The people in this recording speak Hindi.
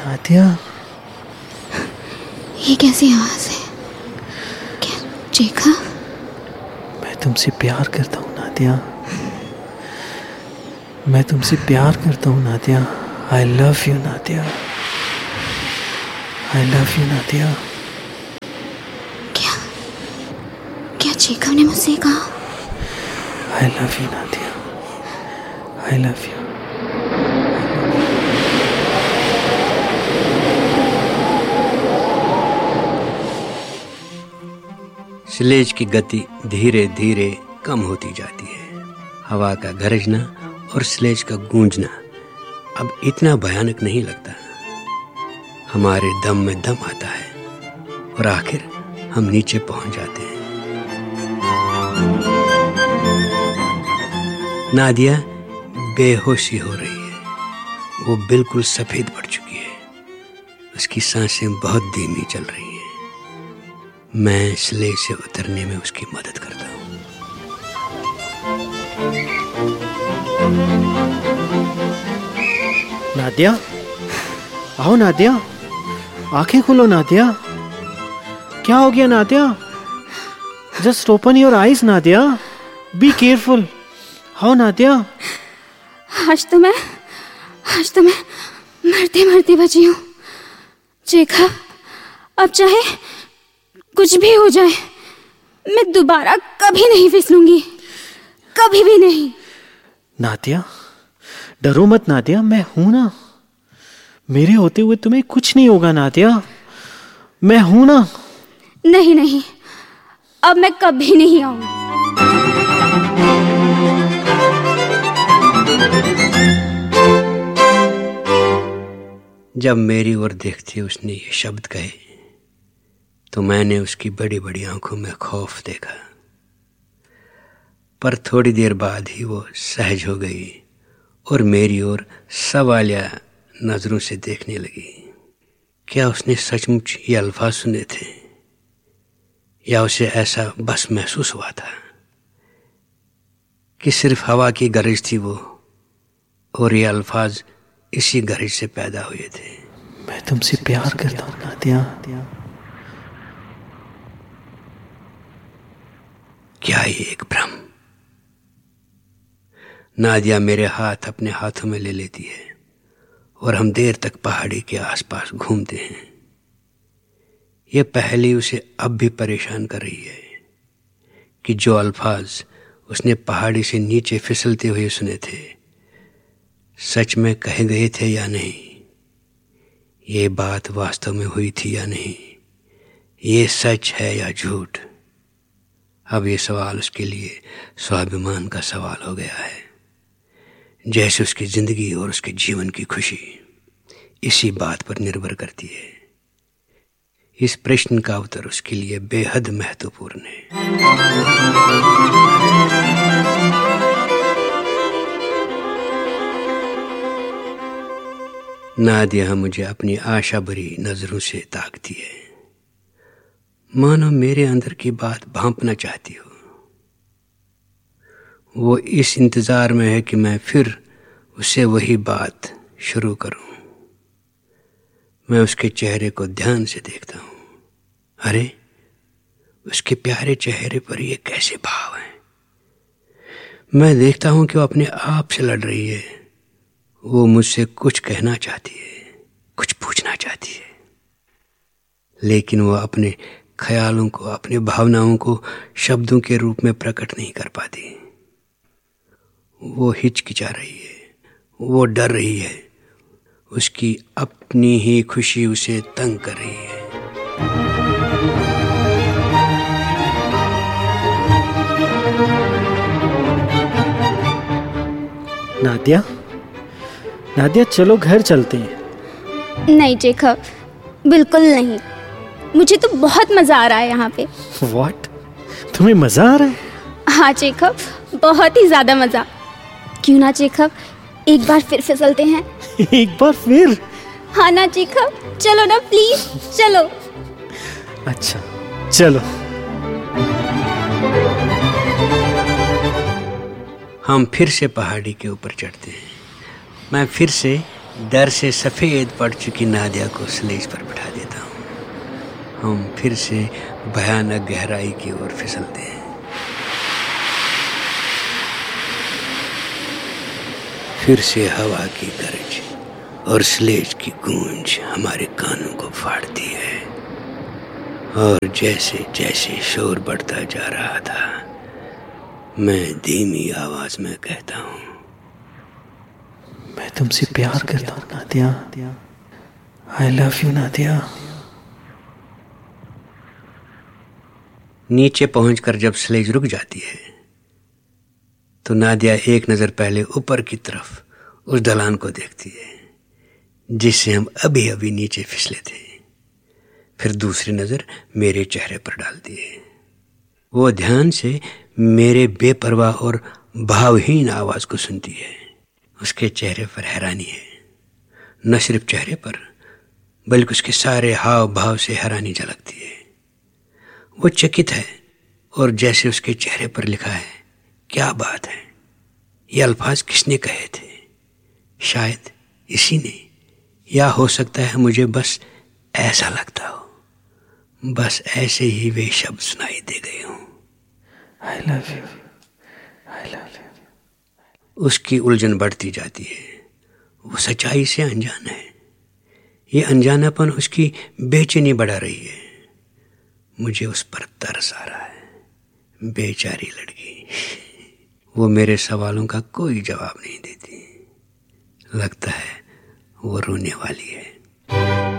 नादिया, ये कैसी आवाज है? क्या जेकब? मैं तुमसे प्यार करता हूँ नादिया, मैं तुमसे प्यार करता हूँ Nadia. I love you Nadia, I love you Nadia. क्या जेकब ने मुझसे कहा? I love you Nadia, I love you। Sledge की गति धीरे धीरे कम होती जाती है। हवा का गरजना और स्लेज का गूंजना अब इतना भयानक नहीं लगता। हमारे दम में दम आता है और आखिर हम नीचे पहुंच जाते हैं। नादिया बेहोशी हो रही है। वो बिल्कुल सफेद पड़ चुकी है। उसकी सांसें बहुत धीमी चल रही हैं। मैं स्लेज से उतरने में उसकी मदद करता हूँ। नादिया, आओ नादिया, आंखें खोलो नादिया। क्या हो गया Nadia? Just open your eyes Nadia, be careful. आओ नादिया। आज तो मैं मरते मरते बची हूँ जेकब। अब चाहे कुछ भी हो जाए, मैं दोबारा कभी नहीं फिसलूंगी, कभी भी नहीं। नादिया, डरो मत नादिया, मैं हूं ना। मेरे होते हुए तुम्हें कुछ नहीं होगा नादिया, मैं हूं ना। नहीं, अब मैं कभी नहीं आऊंगी। जब मेरी ओर देखते उसने ये शब्द कहे तो मैंने उसकी बड़ी बड़ी आंखों में खौफ देखा, पर थोड़ी देर बाद ही वो सहज हो गई और मेरी ओर सवालिया नजरों से देखने लगी। क्या उसने सचमुच ये अल्फाज सुने थे या उसे ऐसा बस महसूस हुआ था कि सिर्फ हवा की गरज थी वो और ये अल्फाज इसी गरज से पैदा हुए थे? मैं तुमसे प्यार करता हूँ नादिया। क्या ये एक भ्रम? नादिया मेरे हाथ अपने हाथों में ले लेती है और हम देर तक पहाड़ी के आसपास घूमते हैं। यह पहेली उसे अब भी परेशान कर रही है कि जो अल्फाज उसने पहाड़ी से नीचे फिसलते हुए सुने थे सच में कहे गए थे या नहीं, ये बात वास्तव में हुई थी या नहीं, ये सच है या झूठ। अब ये सवाल उसके लिए स्वाभिमान का सवाल हो गया है, जैसे उसकी जिंदगी और उसके जीवन की खुशी इसी बात पर निर्भर करती है। इस प्रश्न का उत्तर उसके लिए बेहद महत्वपूर्ण है। नादिया मुझे अपनी आशा भरी नजरों से ताकती है, मानो मेरे अंदर की बात भांपना चाहती हो। वो इस इंतजार में है कि मैं फिर उससे वही बात शुरू करूं। मैं उसके चेहरे को ध्यान से देखता हूं। अरे, उसके प्यारे चेहरे पर ये कैसे भाव हैं। मैं देखता हूं कि वो अपने आप से लड़ रही है। वो मुझसे कुछ कहना चाहती है, कुछ पूछना चाहती है, लेकिन वो अपने ख्यालों को, अपनी भावनाओं को शब्दों के रूप में प्रकट नहीं कर पाती। वो हिचकिचा रही है, वो डर रही है। उसकी अपनी ही खुशी उसे तंग कर रही है। नादिया, नादिया, चलो घर चलते हैं। नहीं जेकब, बिल्कुल नहीं। मुझे तो बहुत मजा आ रहा है यहाँ पे। What? तुम्हें मजा आ रहा है? हाँ जेकब, बहुत ही ज्यादा मजा। क्यों ना जेकब, एक बार फिर फिसलते हैं। एक बार फिर? हाँ ना जेकब, चलो ना प्लीज, चलो। अच्छा, चलो। हम फिर से पहाड़ी के ऊपर चढ़ते हैं। मैं फिर से डर से सफेद पड़ चुकी नादिया को स्लेज पर बिठा देता हूँ। हम फिर से भयानक गहराई की ओर फिसलते हैं। फिर से हवा की गरज और स्लेज की गूंज हमारे कानों को फाड़ती है, और जैसे जैसे शोर बढ़ता जा रहा था, मैं धीमी आवाज में कहता हूँ, मैं तुमसे प्यार करता हूँ Nadia. I love you Nadia. नीचे पहुंचकर जब स्लेज रुक जाती है तो नादिया एक नजर पहले ऊपर की तरफ उस ढलान को देखती है जिससे हम अभी अभी नीचे फिसले थे। फिर दूसरी नजर मेरे चेहरे पर डालती है। वो ध्यान से मेरे बेपरवाह और भावहीन आवाज को सुनती है। उसके चेहरे पर हैरानी है, न सिर्फ चेहरे पर बल्कि उसके सारे हाव भाव से हैरानी झलकती है। वो चकित है, और जैसे उसके चेहरे पर लिखा है, क्या बात है, ये अल्फाज किसने कहे थे? शायद इसी ने, या हो सकता है मुझे बस ऐसा लगता हो, बस ऐसे ही वे शब्द सुनाई दे गए हों। I love you, I love you. उसकी उलझन बढ़ती जाती है। वो सच्चाई से अनजान है। ये अनजानापन उसकी बेचैनी बढ़ा रही है। मुझे उस पर तरस आ रहा है। बेचारी लड़की। वो मेरे सवालों का कोई जवाब नहीं देती। लगता है वो रोने वाली है।